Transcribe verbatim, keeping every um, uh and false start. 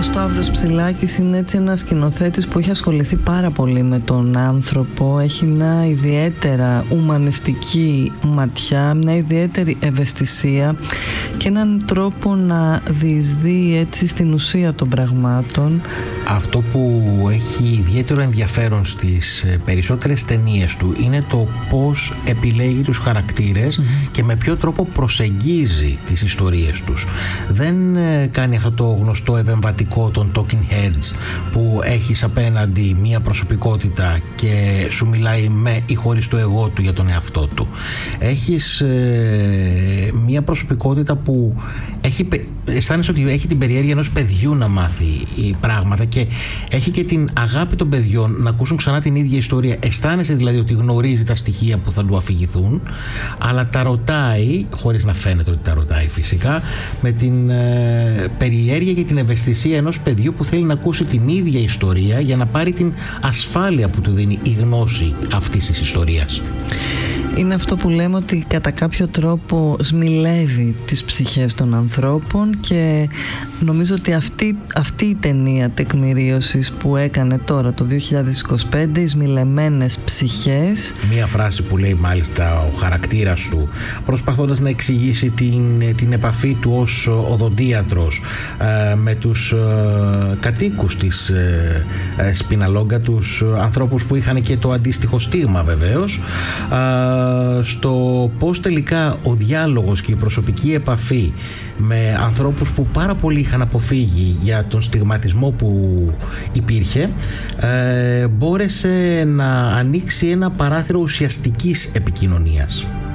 Σταύρος Ψηλάκης είναι έτσι ένας σκηνοθέτης που έχει ασχοληθεί πάρα πολύ με τον άνθρωπο. Έχει μια ιδιαίτερα ουμανιστική ματιά, μια ιδιαίτερη ευαισθησία και έναν τρόπο να διεισδύει έτσι στην ουσία των πραγμάτων. Αυτό που έχει ιδιαίτερο ενδιαφέρον στις περισσότερες ταινίες του είναι το πώς επιλέγει τους χαρακτήρες mm-hmm. και με ποιο τρόπο προσεγγίζει τις ιστορίες τους. Δεν κάνει αυτό το γνωστό επεμβατικό των talking heads που έχεις απέναντι μία προσωπικότητα και σου μιλάει με ή χωρίς το εγώ του για τον εαυτό του. Έχεις ε, μία προσωπικότητα που έχει, αισθάνεσαι ότι έχει την περιέργεια ενός παιδιού να μάθει πράγματα και έχει και την αγάπη των παιδιών να ακούσουν ξανά την ίδια ιστορία. Αισθάνεσαι δηλαδή ότι γνωρίζει τα στοιχεία που θα του αφηγηθούν, αλλά τα ρωτάει, χωρίς να φαίνεται ότι τα ρωτάει φυσικά, με την ε, περιέργεια και την ευαισθησία ενός παιδιού που θέλει να ακούσει την ίδια ιστορία για να πάρει την ασφάλεια που του δίνει η γνώση αυτής της ιστορίας. Είναι αυτό που λέμε ότι κατά κάποιο τρόπο σμιλεύει τις ψυχές των ανθρώπων και νομίζω ότι αυτή, αυτή η ταινία τεκμηρίωσης που έκανε τώρα το δύο χιλιάδες είκοσι πέντε, οι σμιλεμένες ψυχές. Μία φράση που λέει μάλιστα ο χαρακτήρας του προσπαθώντας να εξηγήσει την, την επαφή του ως οδοντίατρος ε, με τους ε, κατοίκους της ε, ε, Σπιναλόγκα, τους ανθρώπους που είχαν και το αντίστοιχο στίγμα βεβαίως, ε, στο πώς τελικά ο διάλογος και η προσωπική επαφή με ανθρώπους που πάρα πολύ είχαν αποφύγει για τον στιγματισμό που υπήρχε ε, μπόρεσε να ανοίξει ένα παράθυρο ουσιαστικής επικοινωνίας.